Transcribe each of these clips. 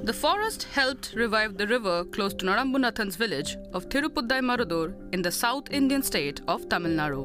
The forest helped revive the river close to Narambunathan's village of Thirupuddai Marudur in the South Indian state of Tamil Nadu.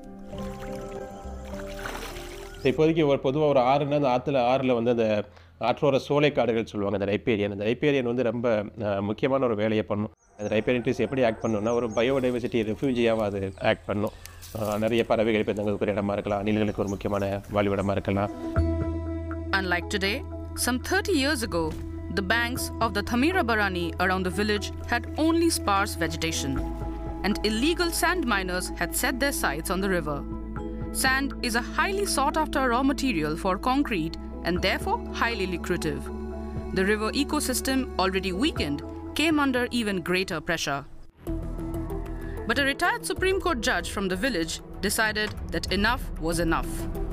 இப்போதைக்கு பொதுவாக ஒரு ஆறுனா அந்த ஆறில் வந்து அந்த ஆற்றோர சோலைக்காடுகள் சொல்லுவாங்க. அந்த ரைப்பேரியன் வந்து ரொம்ப முக்கியமான ஒரு வேலையை பண்ணும். அந்த ரைப்பேரியன் ட்ரீஸ் எப்படி ஆக்ட் பண்ணணும்னா ஒரு பயோடைவர்சிட்டி ரெஃப்யூஜியாகவும் அது ஆக்ட் பண்ணும். நிறைய பறவைகள் இப்போ தங்களுக்கு ஒரு இடமா இருக்கலாம், அணில்களுக்கு ஒரு முக்கியமான வாழ்விடமாக இருக்கலாம். Unlike today, some 30 years ago, the banks of the Thamirabarani around the village had only sparse vegetation, and illegal sand miners had set their sights on the river. Sand is a highly sought-after raw material for concrete and therefore highly lucrative. The river ecosystem, already weakened, came under even greater pressure. But a retired Supreme Court judge from the village decided that enough was enough.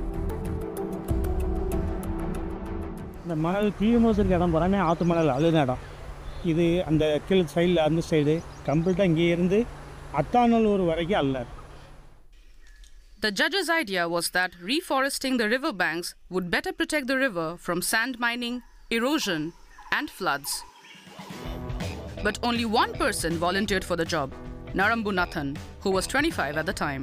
இந்த மணல் கீழ்மோசருக்கு இடம் போகிறானே ஆற்று மணல் அழுத இடம் இது. அந்த கீழ் சைடில் அந்த சைடு கம்ப்ளீட்டாக இங்கே இருந்து அத்தானூர் வரைக்கும் அல்ல. The judge's idea was that reforesting the river banks would better protect the river from sand mining, erosion, and floods. But only one person volunteered for the job, Narambunathan, who was 25 at the time.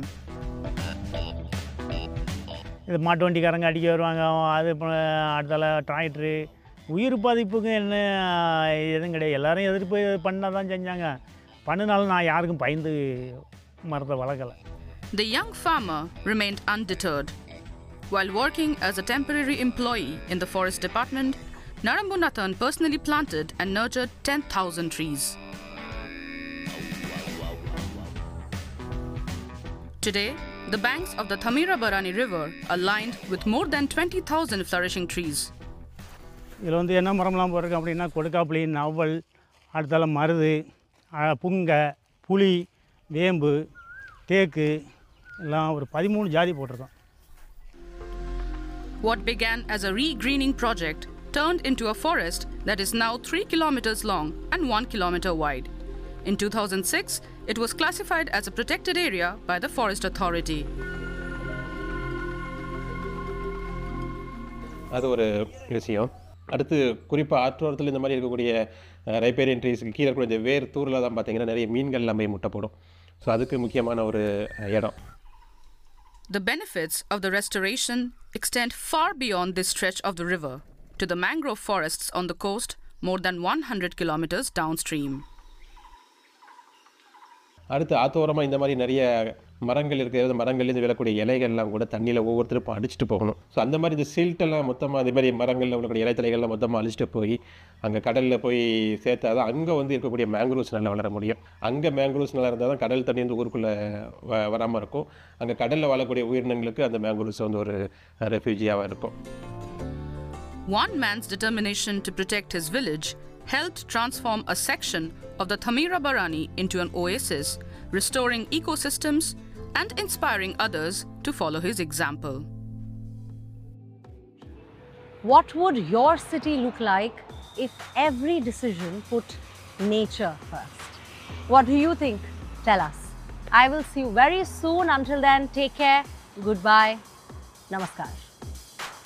இது மாட்டு வண்டிக்காரங்க அடிக்க வருவாங்க, அது அடுத்தால tractor. உயிர் பாதிப்புக்கு என்ன எதுவும் கிடையாது, எல்லோரும் எதிர்ப்பு பண்ண தான் செஞ்சாங்க. பண்ணினாலும் நான் யாருக்கும் பயந்து மரத்தை வளர்க்கலை. The young farmer remained undeterred. While working as a temporary employee in the forest department, Narambunathan personally planted and nurtured 10,000 trees. Today, the banks of the Thamirabarani River are lined with more than 20,000 flourishing trees. இதில் வந்து என்ன மரம்லாம் போட்டிருக்கு அப்படின்னா கொடுக்காப்புளி, நவல், அடுத்தால மருது, புங்கை, புளி, வேம்பு, தேக்கு எல்லாம் ஒரு 13 ஜாதி போட்டிருக்கோம். What began as a re-greening project turned into a forest that is now 3 kilometers long and 1 kilometer wide. In 2006, it was classified as a protected area by the Forest Authority. அது ஒரு விஷயம். அடுத்து குறிப்பாக ஆற்றோரத்தில் இந்த மாதிரி இருக்கக்கூடிய ரைப்பேரியன் ட்ரீஸுக்கு கீழே இருக்கக்கூடிய வேர் தூரில் தான் பார்த்தீங்கன்னா நிறைய மீன்கள் எல்லாமே முட்டை போடும். ஸோ அதுக்கு முக்கியமான ஒரு இடம். The benefits of the restoration extend far beyond this stretch of the river to the mangrove forests on the coast more than 100 kilometers downstream. அடுத்து ஆத்தோரமாக இந்த மாதிரி நிறைய மரங்கள் இருக்கிறது, மரங்கள்லேருந்து விழக்கூடிய இலைகள்லாம் கூட தண்ணியில் ஒவ்வொருத்தருக்கும் அடிச்சுட்டு போகணும். ஸோ அந்த மாதிரி இந்த சில்ட்டெல்லாம் மொத்தமாக அதே மாதிரி மரங்களில் உள்ளக்கூடிய இலைத்தலைகள்லாம் மொத்தமாக அழிச்சிட்டு போய் அங்கே கடலில் போய் சேர்த்தா தான் அங்கே வந்து இருக்கக்கூடிய மேங்க்ரூவ்ஸ் நல்லா வளர முடியும். அங்கே மேங்க்ரூவ்ஸ் நல்லா இருந்தால் தான் கடல் தண்ணி வந்து ஊருக்குள்ளே வராமல் இருக்கும். அங்கே கடலில் வாழக்கூடிய உயிரினங்களுக்கு அந்த மேங்க்ரூவ்ஸ் வந்து ஒரு ரெஃப்யூஜியாக இருக்கும். One man's determination to protect his village helped transform a section of the Thamirabarani into an oasis, restoring ecosystems and inspiring others to follow his example. What would your city look like if every decision put nature first? What do you think? Tell us. I will see you very soon. Until then, take care. Goodbye. Namaskar.